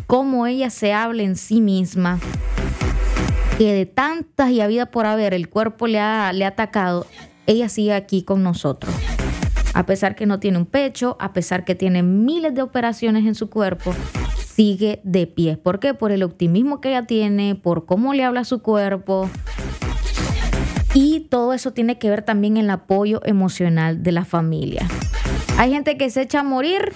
cómo ella se habla en sí misma, que de tantas y habida por haber el cuerpo le ha atacado, ella sigue aquí con nosotros. A pesar que no tiene un pecho, a pesar que tiene miles de operaciones en su cuerpo, sigue de pie. ¿Por qué? Por el optimismo que ella tiene, por cómo le habla a su cuerpo. Y todo eso tiene que ver también en el apoyo emocional de la familia. Hay gente que se echa a morir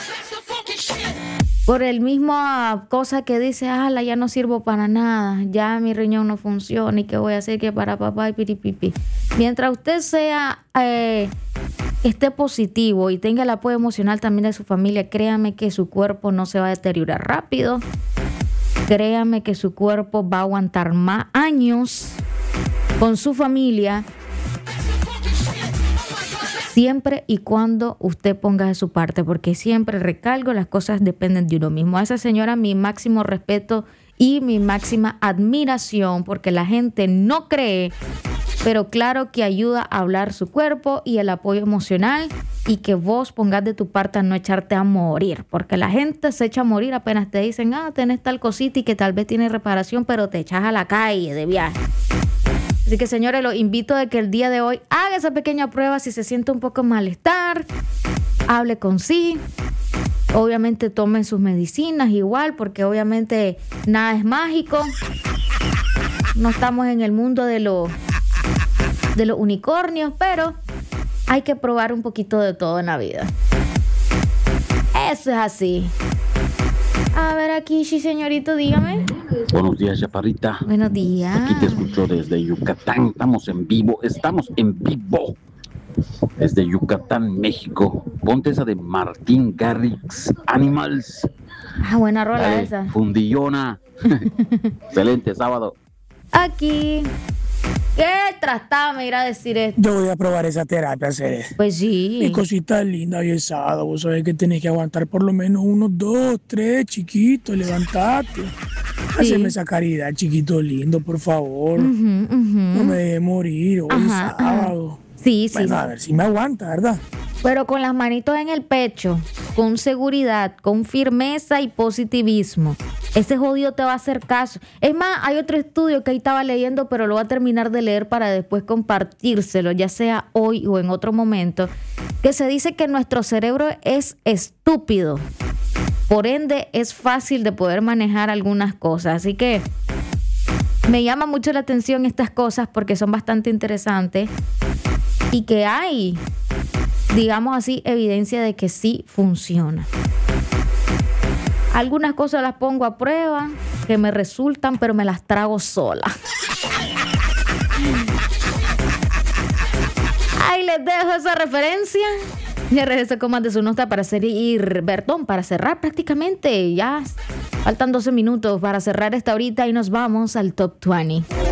por el mismo cosa que dice, ya no sirvo para nada, ya mi riñón no funciona, y qué voy a hacer que para papá y piripipi. Mientras usted esté positivo y tenga el apoyo emocional también de su familia, créame que su cuerpo no se va a deteriorar rápido. Créame que su cuerpo va a aguantar más años con su familia, siempre y cuando usted ponga de su parte, porque siempre recalco, las cosas dependen de uno mismo. A esa señora mi máximo respeto y mi máxima admiración, porque la gente no cree, pero claro que ayuda a hablar su cuerpo y el apoyo emocional, y que vos pongas de tu parte a no echarte a morir, porque la gente se echa a morir apenas te dicen, tenés tal cosita y que tal vez tiene reparación, pero te echas a la calle de viaje. Así que, señores, los invito a que el día de hoy haga esa pequeña prueba. Si se siente un poco malestar, hable con sí. Obviamente tomen sus medicinas igual, porque obviamente nada es mágico. No estamos en el mundo de los unicornios, pero hay que probar un poquito de todo en la vida. Eso es así. A ver aquí, sí, señorito, dígame. Buenos días, Chaparrita. Buenos días. Aquí te escucho desde Yucatán. Estamos en vivo. Desde Yucatán, México. Ponte esa de Martin Garrix, Animals. Buena rola. Dale, esa. Fundillona. Excelente sábado. Aquí. ¿Qué trataba me irá a decir esto? Yo voy a probar esa terapia, Ceres. Pues sí. Mi cosita linda y esa, vos sabés que tenés que aguantar por lo menos 1, 2, 3, chiquito, levantate. Sí. Haceme esa caridad, chiquito lindo, por favor. No me dejes morir hoy sábado. Sí, bueno, sí. A ver si me aguanta, ¿verdad? Pero con las manitos en el pecho, con seguridad, con firmeza y positivismo. Ese jodido te va a hacer caso. Es más, hay otro estudio que ahí estaba leyendo, pero lo voy a terminar de leer para después compartírselo, ya sea hoy o en otro momento, que se dice que nuestro cerebro es estúpido. Por ende, es fácil de poder manejar algunas cosas. Así que me llama mucho la atención estas cosas porque son bastante interesantes y que hay, digamos así, evidencia de que sí funciona. Algunas cosas las pongo a prueba, que me resultan, pero me las trago sola. Ahí les dejo esa referencia. Ya regreso con más de su nota para para cerrar prácticamente. Ya faltan 12 minutos para cerrar esta horita y nos vamos al Top 20.